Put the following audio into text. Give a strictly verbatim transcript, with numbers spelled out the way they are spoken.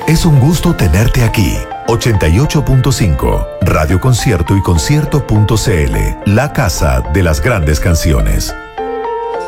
Es un gusto tenerte aquí. ochenta y ocho punto cinco, Radio Concierto y concierto punto c l, la casa de las grandes canciones.